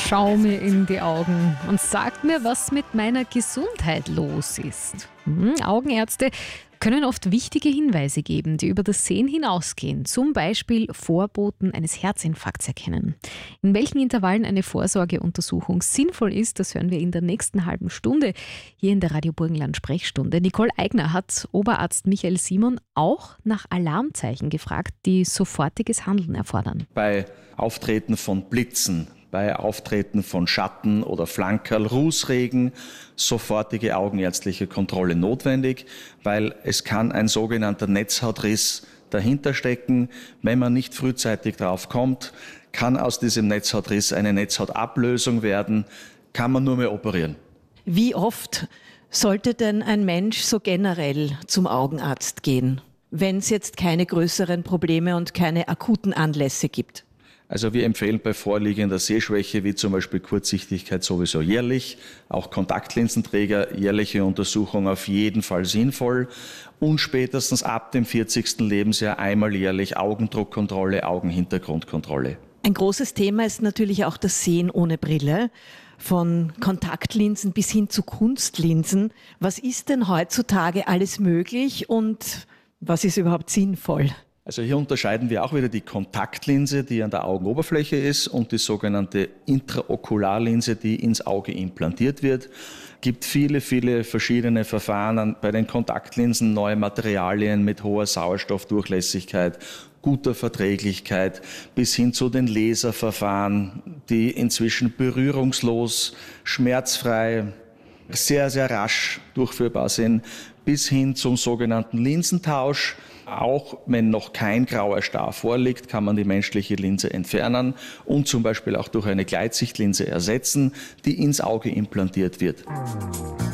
schau mir in die Augen und sag mir, was mit meiner Gesundheit los ist. Augenärzte können oft wichtige Hinweise geben, die über das Sehen hinausgehen, zum Beispiel Vorboten eines Herzinfarkts erkennen. In welchen Intervallen eine Vorsorgeuntersuchung sinnvoll ist, das hören wir in der nächsten halben Stunde hier in der Radio Burgenland Sprechstunde. Nicole Eigner hat Oberarzt Michael Simon auch nach Alarmzeichen gefragt, die sofortiges Handeln erfordern. Bei Auftreten von Blitzen, bei Auftreten von Schatten oder Flankerl, Rußregen, sofortige augenärztliche Kontrolle notwendig, weil es kann ein sogenannter Netzhautriss dahinter stecken. Wenn man nicht frühzeitig drauf kommt, kann aus diesem Netzhautriss eine Netzhautablösung werden, kann man nur mehr operieren. Wie oft sollte denn ein Mensch so generell zum Augenarzt gehen, wenn es jetzt keine größeren Probleme und keine akuten Anlässe gibt? Also wir empfehlen bei vorliegender Sehschwäche wie zum Beispiel Kurzsichtigkeit sowieso jährlich, auch Kontaktlinsenträger, jährliche Untersuchung auf jeden Fall sinnvoll und spätestens ab dem 40. Lebensjahr einmal jährlich Augendruckkontrolle, Augenhintergrundkontrolle. Ein großes Thema ist natürlich auch das Sehen ohne Brille, von Kontaktlinsen bis hin zu Kunstlinsen. Was ist denn heutzutage alles möglich und was ist überhaupt sinnvoll? Also hier unterscheiden wir auch wieder die Kontaktlinse, die an der Augenoberfläche ist, und die sogenannte Intraokularlinse, die ins Auge implantiert wird. Es gibt viele verschiedene Verfahren bei den Kontaktlinsen, neue Materialien mit hoher Sauerstoffdurchlässigkeit, guter Verträglichkeit, bis hin zu den Laserverfahren, die inzwischen berührungslos, schmerzfrei, sehr, sehr rasch durchführbar sind, bis hin zum sogenannten Linsentausch. Auch wenn noch kein grauer Star vorliegt, kann man die menschliche Linse entfernen und zum Beispiel auch durch eine Gleitsichtlinse ersetzen, die ins Auge implantiert wird.